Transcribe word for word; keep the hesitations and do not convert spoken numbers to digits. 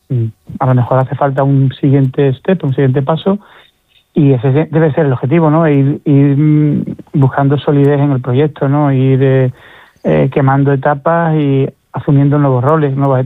a lo mejor hace falta un siguiente step, un siguiente paso, y ese debe ser el objetivo, ¿no? Ir, ir buscando solidez en el proyecto, ¿no? Ir eh, eh, quemando etapas y asumiendo nuevos roles, nuevas